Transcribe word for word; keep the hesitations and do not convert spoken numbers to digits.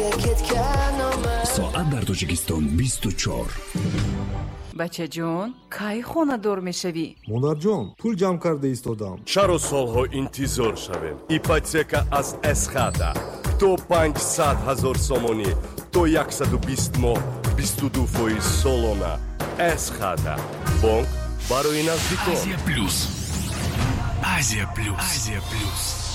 соат дар Тоҷикистон бисту чор. бачаҷон, кай хонадор мешавӣ? монарҷон, пул ҷамъ карда истодам. чаро солҳо интизор шавем? ипотека аз эсхата то панҷсад ҳазор сомонӣ то яксаду бист моҳ бисту ду фоиз солона. эсхата бонк барои наздикон. Азия плюс. Азия плюс. Азия плюс.